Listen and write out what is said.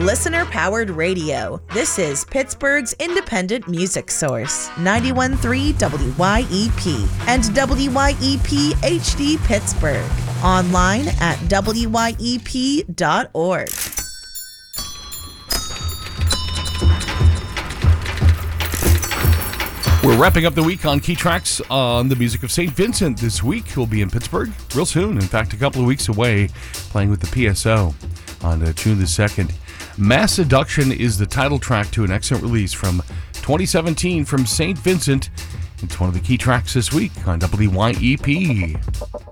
listener-powered radio. This is Pittsburgh's independent music source, 91.3 WYEP and WYEP HD Pittsburgh. Online at wyep.org. We're wrapping up the week on Key Tracks on the music of St. Vincent this week. We'll be in Pittsburgh real soon. In fact, a couple of weeks away, playing with the PSO on June the 2nd. Mass Seduction is the title track to an excellent release from 2017 from St. Vincent. It's one of the key tracks this week on WYEP.